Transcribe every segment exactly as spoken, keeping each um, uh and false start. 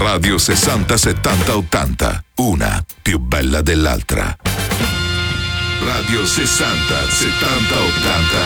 Radio sessanta settanta ottanta, una più bella dell'altra. Radio sessanta settanta ottanta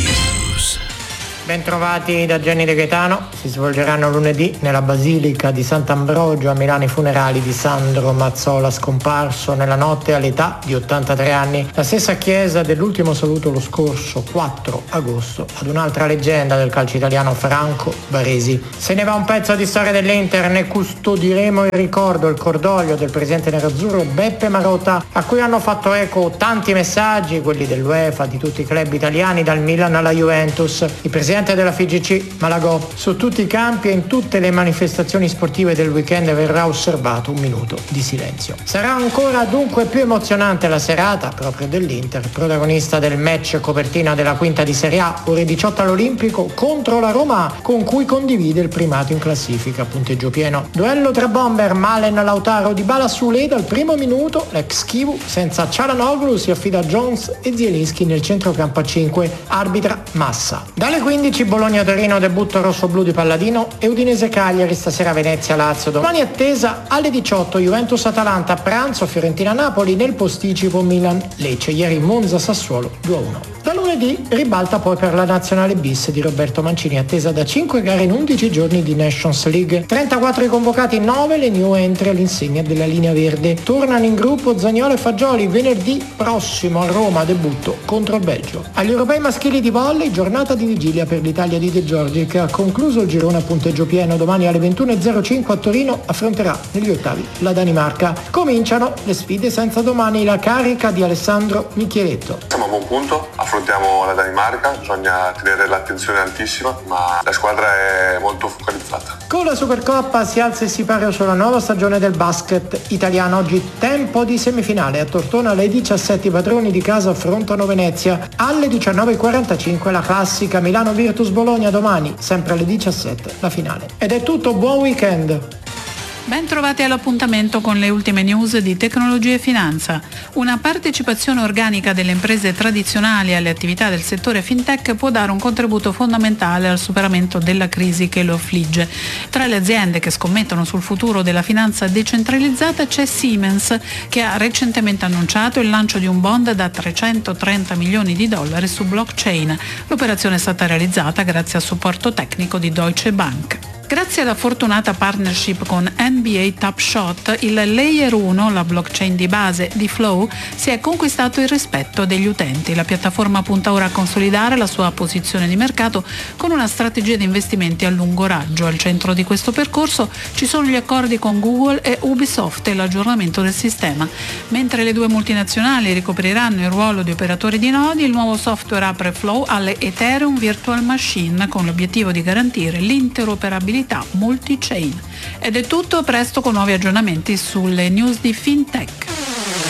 News. Bentrovati da Gianni De Gaetano. Si svolgeranno lunedì nella Basilica di Sant'Ambrogio a Milano i funerali di Sandro Mazzola, scomparso nella notte all'età di ottantatré anni. La stessa chiesa dell'ultimo saluto lo scorso quattro agosto ad un'altra leggenda del calcio italiano, Franco Baresi. Se ne va un pezzo di storia dell'Inter, ne custodiremo il ricordo, il cordoglio del presidente nerazzurro Beppe Marotta, a cui hanno fatto eco tanti messaggi, quelli dell'UEFA, di tutti i club italiani, dal Milan alla Juventus. Il presidente della F I G C Malagò: su tutti i campi e in tutte le manifestazioni sportive del weekend verrà osservato un minuto di silenzio. Sarà ancora dunque più emozionante la serata proprio dell'Inter, protagonista del match copertina della quinta di Serie A, ore diciotto all'Olimpico, contro la Roma, con cui condivide il primato in classifica, punteggio pieno. Duello tra bomber Malen, Lautaro, Dybala, Sule. Dal primo minuto l'ex Kivu senza Çalhanoğlu si affida a Jones e Zielinski nel centrocampo a cinque, arbitra Massa. Dalle quindici Bologna-Torino, debutto rossoblu di Palladino, e Udinese-Cagliari, stasera Venezia-Lazio. Domani attesa alle diciotto Juventus-Atalanta, a pranzo Fiorentina-Napoli, nel posticipo Milan-Lecce. Ieri Monza-Sassuolo due a uno. Da lunedì ribalta poi per la nazionale bis di Roberto Mancini, attesa da cinque gare in undici giorni di Nations League. trentaquattro i convocati, nove le new entry all'insegna della linea verde. Tornano in gruppo Zaniolo e Fagioli venerdì prossimo a Roma, debutto contro il Belgio. Agli europei maschili di volley, giornata di vigilia per l'Italia di De Giorgi, che ha concluso il girone a punteggio pieno. Domani alle ventuno e zero cinque a Torino affronterà negli ottavi la Danimarca. Cominciano le sfide senza domani, la carica di Alessandro Michieletto. Siamo a buon punto, affrontiamo la Danimarca, bisogna tenere l'attenzione altissima, ma la squadra è molto focalizzata. Con la Supercoppa si alza e si pare sulla nuova stagione del basket italiano. Oggi tempo di semifinale. A Tortona alle diciassette i padroni di casa affrontano Venezia. Alle diciannove e quarantacinque la classica Milano Virtus Bologna. Domani, sempre alle diciassette, la finale. Ed è tutto, buon weekend! Ben trovati all'appuntamento con le ultime news di tecnologia e finanza. Una partecipazione organica delle imprese tradizionali alle attività del settore fintech può dare un contributo fondamentale al superamento della crisi che lo affligge. Tra le aziende che scommettono sul futuro della finanza decentralizzata c'è Siemens, che ha recentemente annunciato il lancio di un bond da trecentotrenta milioni di dollari su blockchain. L'operazione è stata realizzata grazie al supporto tecnico di Deutsche Bank. Grazie alla fortunata partnership con N B A Top Shot, il Layer uno, la blockchain di base di Flow, si è conquistato il rispetto degli utenti. La piattaforma punta ora a consolidare la sua posizione di mercato con una strategia di investimenti a lungo raggio. Al centro di questo percorso ci sono gli accordi con Google e Ubisoft e l'aggiornamento del sistema. Mentre le due multinazionali ricopriranno il ruolo di operatori di nodi, il nuovo software apre Flow alle Ethereum Virtual Machine con l'obiettivo di garantire l'interoperabilità multi-chain. Ed è tutto, presto con nuovi aggiornamenti sulle news di FinTech.